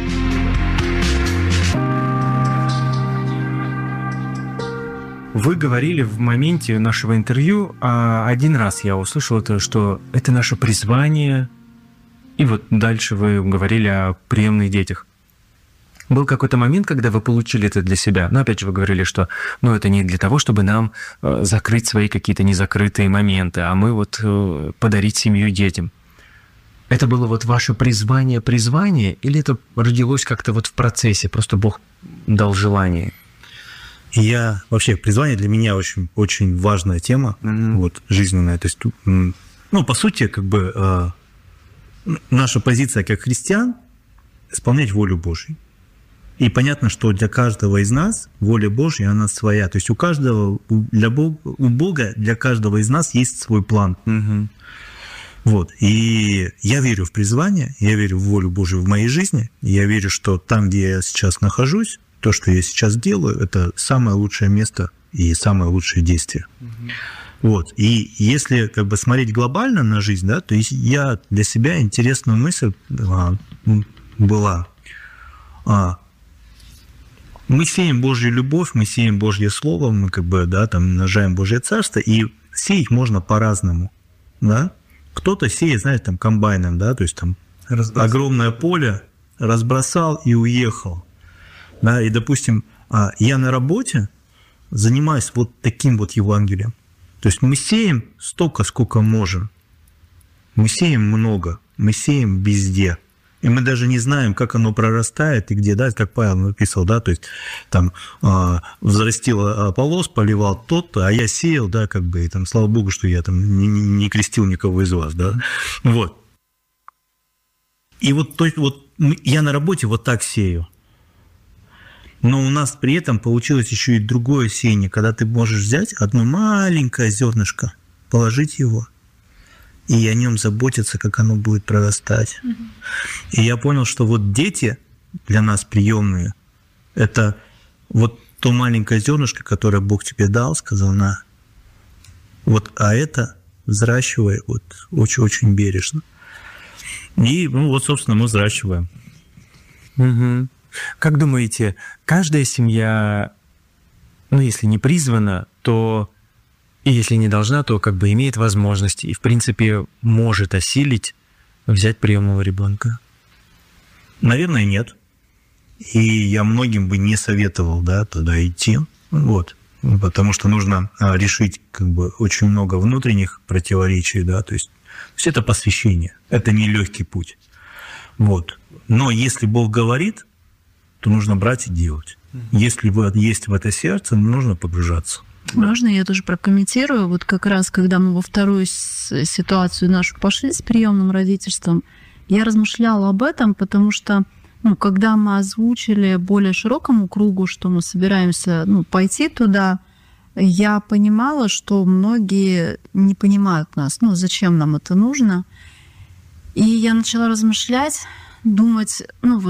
Вы говорили в моменте нашего интервью, один раз я услышал это, что это наше призвание, и дальше вы говорили о приемных детях. Был какой-то момент, когда вы получили это для себя, но опять же вы говорили, что это не для того, чтобы нам закрыть свои какие-то незакрытые моменты, а мы подарить семью детям. Это было ваше призвание, или это родилось как-то в процессе, просто Бог дал желание? Вообще, призвание для меня очень, очень важная тема, жизненная. То есть, по сути, наша позиция как христиан – исполнять волю Божью. И понятно, что для каждого из нас воля Божья, она своя. То есть у Бога для каждого из нас есть свой план. И я верю в призвание, я верю в волю Божью в моей жизни. Я верю, что там, где я сейчас нахожусь, то, что я сейчас делаю, это самое лучшее место и самое лучшее действие. И если смотреть глобально на жизнь, то есть я для себя интересную мысль была. Мы сеем Божью любовь, мы сеем Божье Слово, мы умножаем Божье Царство, и сеять можно по-разному. Да? Кто-то сеет, комбайном, то есть огромное поле разбросал и уехал. Да, и, допустим, я на работе занимаюсь вот таким вот Евангелием. То есть мы сеем столько, сколько можем. Мы сеем много, мы сеем везде. И мы даже не знаем, как оно прорастает и где, да, как Павел написал, да, то есть там взрастил Аполлос, поливал тот-то, а я сеял, да, как бы, и там, слава Богу, что я там не крестил никого из вас, да, вот. И вот, то есть, вот я на работе вот так сею. Но у нас при этом получилось еще и другое сеяние, когда ты можешь взять одно маленькое зернышко, положить его, и о нем заботиться, как оно будет прорастать. И я понял, что вот дети для нас приемные, это вот то маленькое зернышко, которое Бог тебе дал, сказал, на, вот, а это взращивай вот очень-очень бережно. И, ну, вот, собственно, мы взращиваем. Угу. Как думаете, каждая семья, ну, если не призвана, то и если не должна, то как бы имеет возможность и, в принципе, может осилить взять приемного ребенка? Наверное, нет. И я многим бы не советовал, да, туда идти. Вот. Потому что нужно решить как бы очень много внутренних противоречий, да, то есть это посвящение, это не легкий путь. Вот. Но если Бог говорит, то нужно брать и делать. Если есть в это сердце, нужно погружаться. Можно я тоже прокомментирую? Вот как раз, когда мы во вторую ситуацию нашу пошли с приемным родительством, я размышляла об этом, потому что, ну, когда мы озвучили более широкому кругу, что мы собираемся, ну, пойти туда, я понимала, что многие не понимают нас, ну, зачем нам это нужно. И я начала размышлять, думать, ну,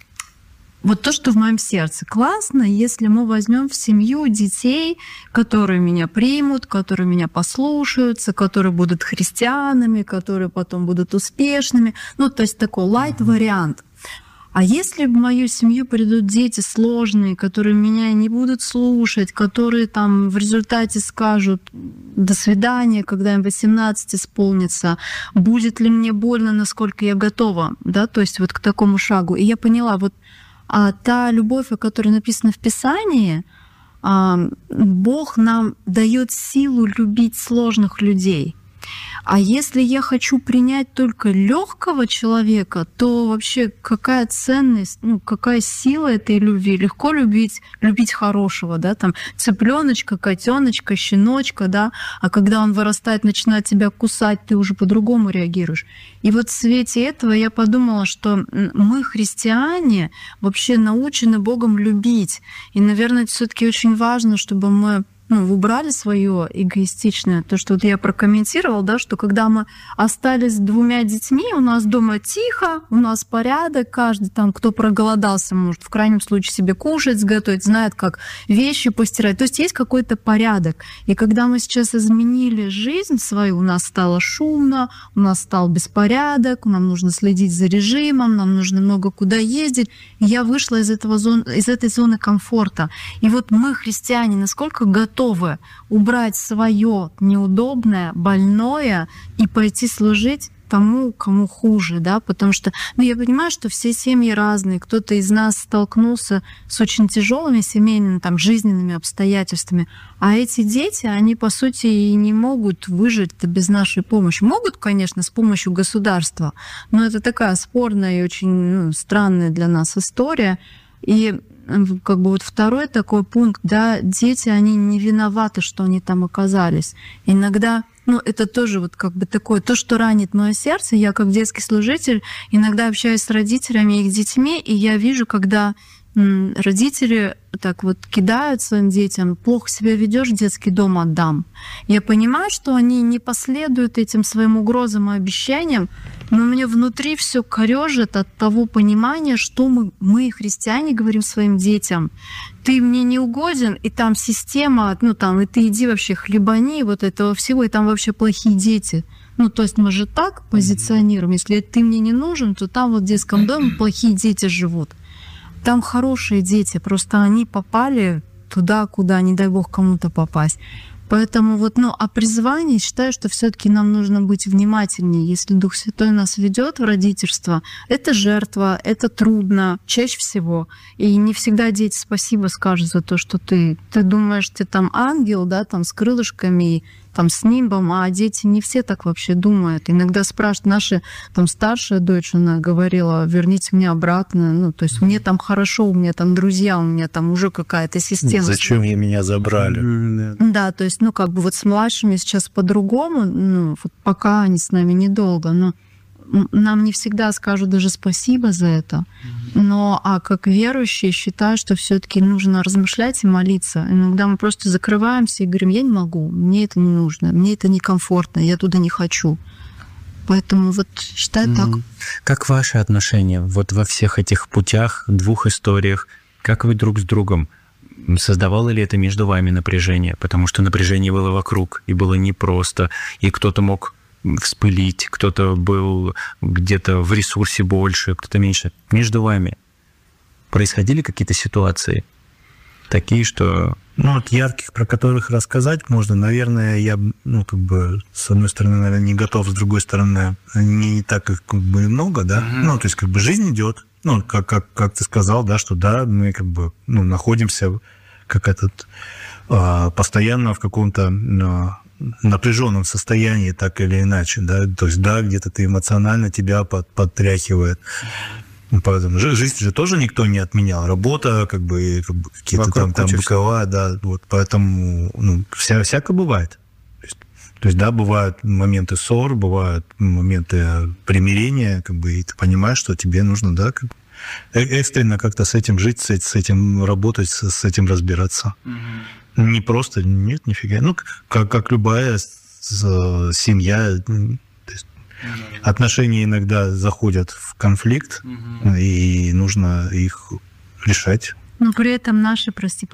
вот то, что в моем сердце. Классно, если мы возьмем в семью детей, которые меня примут, которые меня послушаются, которые будут христианами, которые потом будут успешными. Ну, то есть такой лайт-вариант. А если в мою семью придут дети сложные, которые меня не будут слушать, которые там в результате скажут «до свидания», когда им 18 исполнится, будет ли мне больно, насколько я готова, да, то есть вот к такому шагу. И я поняла, вот та любовь, о которой написано в Писании, Бог нам дает силу любить сложных людей. А если я хочу принять только легкого человека, то вообще какая ценность, ну, какая сила этой любви? Легко любить хорошего, да, там цыпленочка, котеночка, щеночка, да, а когда он вырастает, начинает тебя кусать, ты уже по-другому реагируешь. И вот в свете этого я подумала, что мы, христиане, вообще научены Богом любить. И, наверное, все-таки очень важно, чтобы мы убрали свое эгоистичное, то, что вот я прокомментировала, да, что когда мы остались с 2 детьми, у нас дома тихо, у нас порядок, каждый там, кто проголодался, может в крайнем случае себе кушать, сготовить, знает, как вещи постирать. То есть есть какой-то порядок. И когда мы сейчас изменили жизнь свою, у нас стало шумно, у нас стал беспорядок, нам нужно следить за режимом, нам нужно много куда ездить. И я вышла из этой зоны комфорта. И вот мы, христиане, насколько готовы убрать свое неудобное, больное и пойти служить тому, кому хуже, да, потому что, я понимаю, что все семьи разные, кто-то из нас столкнулся с очень тяжелыми семейными, там, жизненными обстоятельствами, а эти дети, они, по сути, и не могут выжить без нашей помощи. Могут, конечно, с помощью государства, но это такая спорная и очень странная для нас история. И как бы вот второй такой пункт, да, дети, они не виноваты, что они там оказались. Иногда, это тоже вот как бы такое, то, что ранит мое сердце. Я как детский служитель иногда общаюсь с родителями и их детьми, и я вижу, когда родители так вот кидают своим детям: плохо себя ведешь, детский дом отдам. Я понимаю, что они не последуют этим своим угрозам и обещаниям, но мне внутри все корёжит от того понимания, что мы, христиане, говорим своим детям: ты мне не угоден, и там система, и ты иди вообще хлебани вот этого всего, и там вообще плохие дети. То есть мы же так позиционируем: если ты мне не нужен, то там вот в детском доме плохие дети живут. Там хорошие дети, просто они попали туда, куда, не дай бог, кому-то попасть. Поэтому вот, о призвании считаю, что все-таки нам нужно быть внимательнее. Если Дух Святой нас ведет в родительство, это жертва, это трудно, чаще всего. И не всегда дети спасибо скажут за то, что ты думаешь, ты там ангел, да, там с крылышками, там с нимбом, а дети не все так вообще думают. Иногда спрашивают, наша там старшая дочь, она говорила, верните меня обратно, то есть мне там хорошо, у меня там друзья, у меня там уже какая-то система. Зачем меня забрали? Да, то есть, вот с младшими сейчас по-другому, вот пока они с нами недолго, но нам не всегда скажут даже спасибо за это. Но как верующие считаю, что все-таки нужно размышлять и молиться. Иногда мы просто закрываемся и говорим, я не могу, мне это не нужно, мне это некомфортно, я туда не хочу. Поэтому считаю так. Как ваши отношения вот во всех этих путях, 2 историях? Как вы друг с другом? Создавало ли это между вами напряжение? Потому что напряжение было вокруг, и было непросто, и кто-то мог вспылить, кто-то был где-то в ресурсе больше, кто-то меньше. Между вами происходили какие-то ситуации такие, что... ярких, про которых рассказать можно. Наверное, я, с одной стороны, наверное, не готов, с другой стороны, не так их много, да. То есть, жизнь идет. Как ты сказал, да, что да, мы находимся постоянно в каком-то напряженном состоянии, так или иначе, да, то есть, да, где-то ты эмоционально тебя подтряхивает. Поэтому жизнь же тоже никто не отменял. Работа, какие-то там бокова, да, поэтому, всяко бывает. То есть, да, бывают моменты ссор, бывают моменты примирения, и ты понимаешь, что тебе нужно, да, экстренно как-то с этим жить, с этим работать, с этим разбираться. Не просто, нет, нифига. Как любая семья, то есть отношения иногда заходят в конфликт, и нужно их решать. Но при этом наши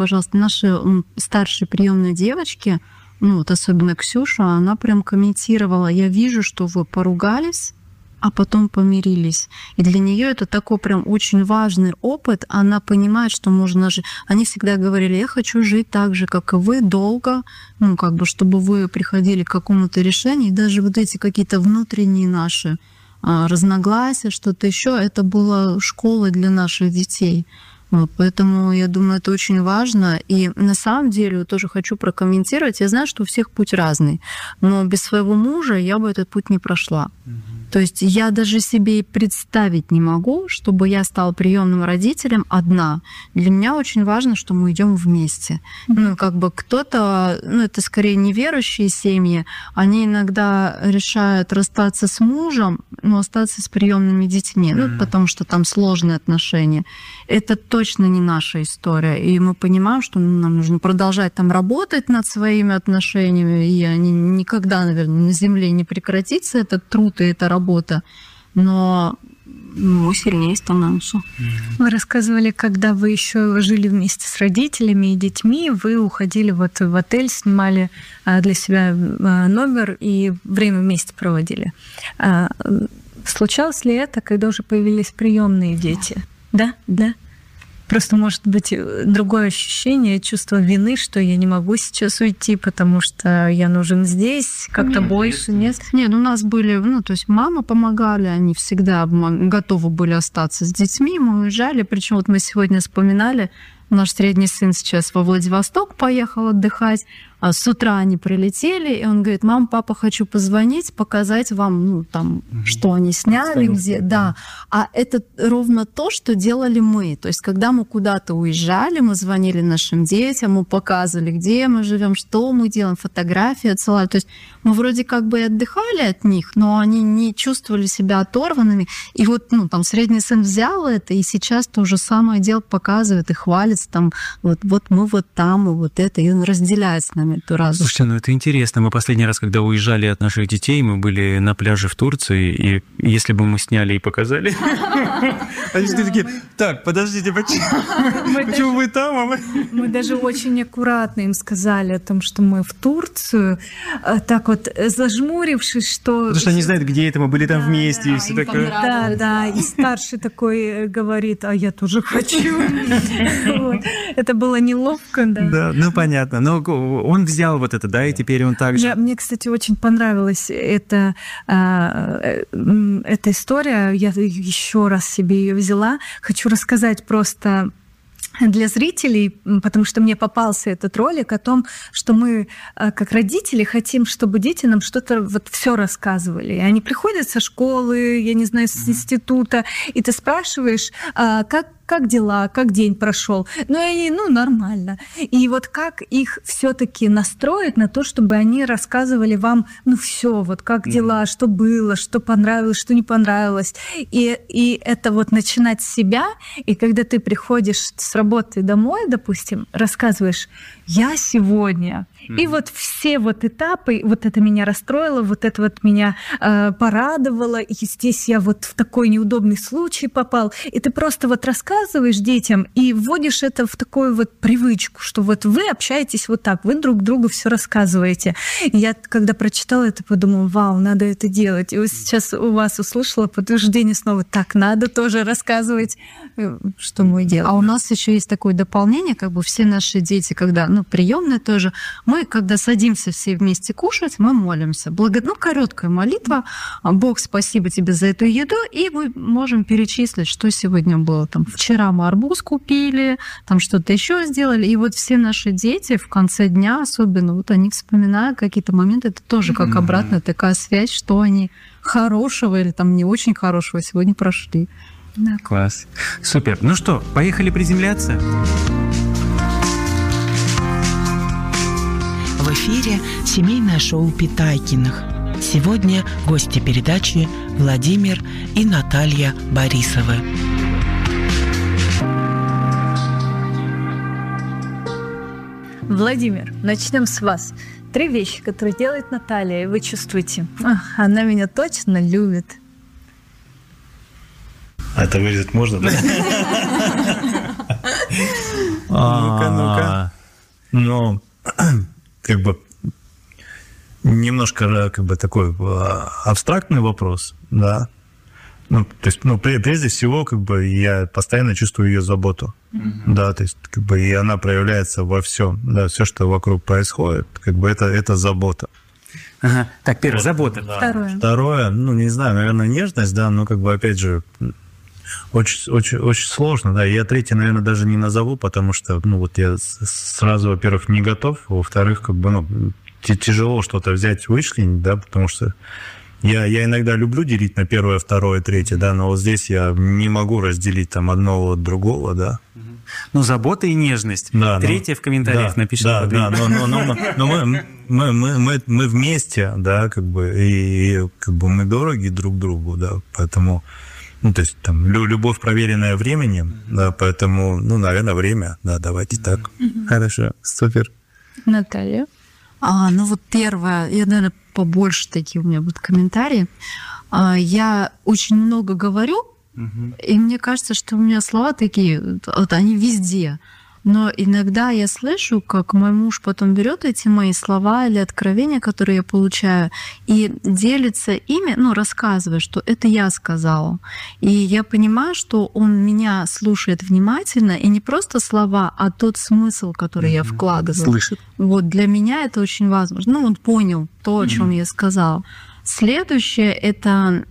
старшие приемные девочки, особенно Ксюша, она прям комментировала, я вижу, что вы поругались, а потом помирились. И для нее это такой прям очень важный опыт. Она понимает, что можно жить. Они всегда говорили, я хочу жить так же, как и вы, долго, чтобы вы приходили к какому-то решению. И даже эти какие-то внутренние наши разногласия, что-то еще, это было школой для наших детей. Поэтому я думаю, это очень важно. И на самом деле тоже хочу прокомментировать. Я знаю, что у всех путь разный, но без своего мужа я бы этот путь не прошла. То есть я даже себе и представить не могу, чтобы я стала приемным родителем одна. Для меня очень важно, что мы идем вместе. Кто-то, это скорее неверующие семьи, они иногда решают расстаться с мужем, но остаться с приемными детьми, потому что там сложные отношения. Это точно не наша история. И мы понимаем, что нам нужно продолжать там работать над своими отношениями, и они никогда, наверное, на земле не прекратится, этот труд и эта работа. Но мы сильнее становимся. Вы рассказывали, когда вы еще жили вместе с родителями и детьми, вы уходили в отель, снимали для себя номер и время вместе проводили. Случалось ли это, когда уже появились приемные дети? Да? Просто, может быть, другое ощущение, чувство вины, что я не могу сейчас уйти, потому что я нужен здесь, как-то больше, нет? Нет, у нас были, то есть мама помогали, они всегда готовы были остаться с детьми, мы уезжали, причем мы сегодня вспоминали, наш средний сын сейчас во Владивосток поехал отдыхать, а с утра они прилетели, и он говорит, мам, папа, хочу позвонить, показать вам, что они сняли, где, да. А это ровно то, что делали мы. То есть, когда мы куда-то уезжали, мы звонили нашим детям, мы показывали, где мы живем, что мы делаем, фотографии отсылали. То есть, мы вроде как бы и отдыхали от них, но они не чувствовали себя оторванными. И средний сын взял это, и сейчас то же самое дело показывает и хвалится, вот мы вот там, и вот это, и он разделяет с нами эту радость. Слушайте, это интересно. Мы последний раз, когда уезжали от наших детей, мы были на пляже в Турции, и если бы мы сняли и показали... Они такие, так, подождите, почему вы там? Мы даже очень аккуратно им сказали о том, что мы в Турцию, так вот зажмурившись, что... Потому что они знают, где это, мы были там вместе, и все такое. Да, и старший такой говорит, а я тоже хочу. Это было неловко, да. Да, понятно. Но он он взял вот это, да, и теперь он также... Мне, кстати, очень понравилась эта история. Я еще раз себе ее взяла. Хочу рассказать просто для зрителей, потому что мне попался этот ролик о том, что мы, как родители, хотим, чтобы дети нам что-то вот все рассказывали. И они приходят со школы, я не знаю, с института, и ты спрашиваешь, как дела, как день прошел. Ну, и они, нормально. И вот как их все-таки настроить на то, чтобы они рассказывали вам, все, вот как дела, что было, что понравилось, что не понравилось. И это вот начинать с себя, и когда ты приходишь с работы домой, допустим, рассказываешь, я сегодня... И вот все вот этапы, вот это меня расстроило, вот это вот меня порадовало, и здесь я вот в такой неудобный случай попал. И ты просто вот рассказываешь детям и вводишь это в такую вот привычку, что вот вы общаетесь вот так, вы друг другу все рассказываете. И я, когда прочитала это, подумала, вау, надо это делать. И вот сейчас у вас услышала подтверждение снова, так, надо тоже рассказывать, что мы делаем. А у нас еще есть такое дополнение, как бы все наши дети, когда, приемные тоже, мы, когда садимся все вместе кушать, мы молимся. Короткая молитва. Бог, спасибо тебе за эту еду. И мы можем перечислить, что сегодня было. Там, вчера мы арбуз купили, там что-то еще сделали. И вот все наши дети в конце дня, особенно, вот они вспоминают какие-то моменты. Это тоже как обратная такая связь, что они хорошего или там не очень хорошего сегодня прошли. Да. Класс. Супер. Ну что, поехали приземляться? В эфире семейное шоу Питайкиных. Сегодня гости передачи Владимир и Наталья Борисовы. Владимир, начнем с вас. 3 вещи, которые делает Наталья, и вы чувствуете, она меня точно любит. А это вырезать можно, да? Ну-ка. Ну, как бы немножко такой абстрактный вопрос, да. То есть, прежде всего, я постоянно чувствую ее заботу, да, то есть, и она проявляется во всем, да, все, что вокруг происходит, это забота. Ага. Так, первое, забота. Да. Второе, не знаю, наверное, нежность, да, но опять же, очень, очень, очень сложно, да. Я третье, наверное, даже не назову, потому что, я сразу, во-первых, не готов, во-вторых, тяжело что-то взять, вычленить, да, потому что я иногда люблю делить на первое, второе, третье, да, но вот здесь я не могу разделить там одного от другого, да. Забота и нежность. Да, третье в комментариях напишите. Да, но мы вместе, да, и мы дороги друг другу, да, поэтому... то есть там любовь, проверенная временем, да, поэтому, наверное, время, да, давайте так. Хорошо, супер. Наталья? Первое, я, наверное, побольше такие у меня будут комментарии. Я очень много говорю, и мне кажется, что у меня слова такие, вот они везде. Но иногда я слышу, как мой муж потом берет эти мои слова или откровения, которые я получаю, и делится ими, рассказывая, что это я сказала. И я понимаю, что он меня слушает внимательно, и не просто слова, а тот смысл, который я вкладываю. Слышит. Вот для меня это очень важно. Он понял то, о чем я сказала. Следующее — это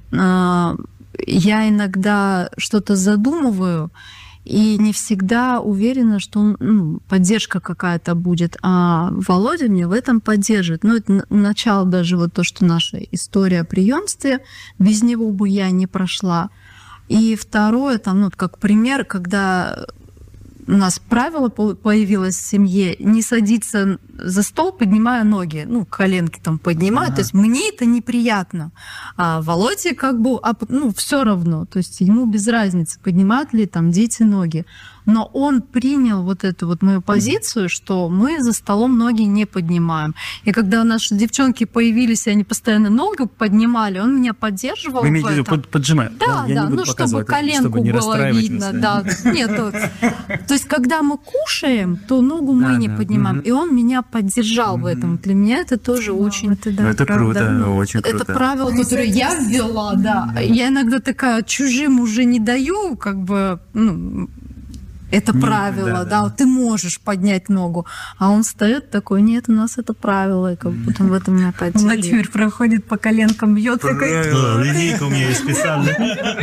я иногда что-то задумываю, и не всегда уверена, что поддержка какая-то будет. А Володя меня в этом поддерживает. Это начало даже вот то, что наша история о приемстве, без него бы я не прошла. И второе, как пример, когда у нас правило появилось в семье не садиться за стол, поднимая ноги, коленки поднимать. То есть мне это неприятно. А Володе все равно. То есть ему без разницы, поднимают ли дети ноги. Но он принял вот эту вот мою позицию, что мы за столом ноги не поднимаем. И когда наши девчонки появились, и они постоянно ногу поднимали, он меня поддерживал. Вы имеете в виду поджимать? Да, чтобы коленку было видно. Да. Нет, то есть когда мы кушаем, то ногу мы не поднимаем. И он меня поддержал в этом. Для меня это тоже очень... Это круто, очень круто. Это правило, которое я ввела, да. Я иногда такая чужим уже не даю, это правило, да, ты можешь поднять ногу. А он встает такой, нет, у нас это правило, и как будто в этом опять... Владимир проходит по коленкам, бьет. Линейка у меня есть специальная.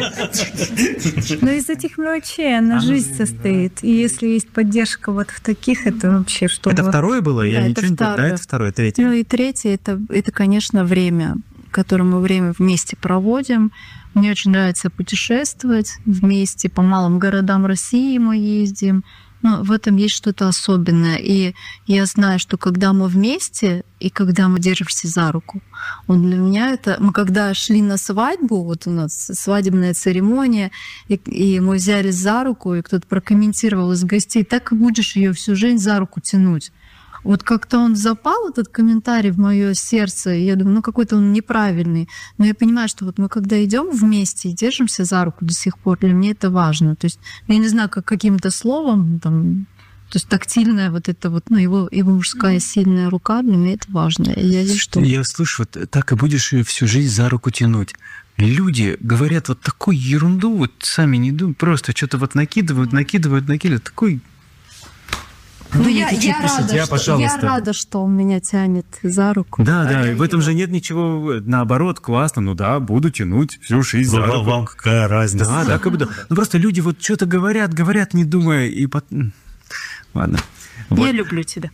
Но из этих мелочей она жизнь состоит. И если есть поддержка вот в таких, это вообще что-то... Это второе было? Я ничего не понял. Да, это второе, третье. Ну и третье, это, конечно, время, которое мы вместе проводим. Мне очень нравится путешествовать вместе, по малым городам России мы ездим. Но в этом есть что-то особенное. И я знаю, что когда мы вместе, и когда мы держимся за руку, вот для меня это... Мы когда шли на свадьбу, вот у нас свадебная церемония, и мы взяли за руку, и кто-то прокомментировал из гостей, так и будешь ее всю жизнь за руку тянуть. Вот как-то он запал, этот комментарий, в мое сердце, и я думаю, ну какой-то он неправильный. Но я понимаю, что вот мы когда идем вместе и держимся за руку до сих пор, для меня это важно. То есть я не знаю, как каким-то словом, там, то есть тактильная вот это вот, ну его мужская сильная рука, для меня это важно. Я слышу, вот так и будешь ее всю жизнь за руку тянуть. Люди говорят вот такую ерунду, вот сами не думают, просто что-то вот накидывают, такой... Ну, я рада, что он меня тянет за руку. Да, и в этом же нет ничего, наоборот, классно, ну да, буду тянуть всю жизнь за руку. Вам какая разница? Да, так и буду. Ну просто люди вот что-то говорят, не думая, и ладно. Я люблю тебя.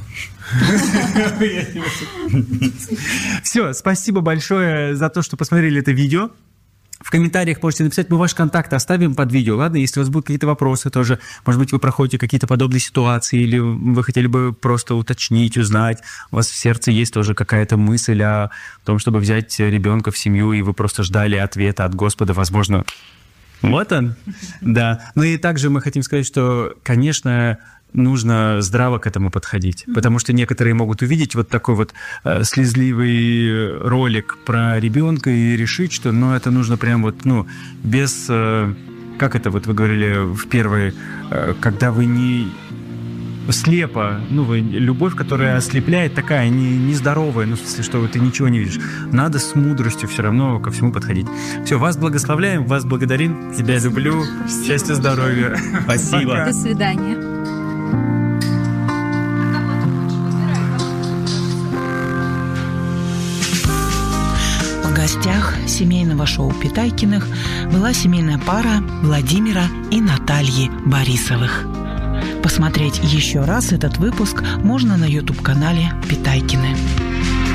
Все, спасибо большое за то, что посмотрели это видео. В комментариях можете написать, мы ваши контакты оставим под видео, ладно? Если у вас будут какие-то вопросы тоже, может быть, вы проходите какие-то подобные ситуации, или вы хотели бы просто уточнить, узнать, у вас в сердце есть тоже какая-то мысль о том, чтобы взять ребенка в семью, и вы просто ждали ответа от Господа, возможно, вот он, да. Ну и также мы хотим сказать, что, конечно, нужно здраво к этому подходить, потому что некоторые могут увидеть вот такой вот слезливый ролик про ребенка и решить, что, ну, это нужно прям вот, ну, без, как это вот вы говорили в первой, когда вы не слепо, ну, вы, любовь, которая ослепляет, такая нездоровая, ну, в смысле, что ты ничего не видишь. Надо с мудростью все равно ко всему подходить. Все, вас благословляем, вас благодарим, тебя люблю, счастья, здоровья. Спасибо. До свидания. В гостях семейного шоу Питайкиных была семейная пара Владимира и Натальи Борисовых. Посмотреть еще раз этот выпуск можно на YouTube-канале Питайкины.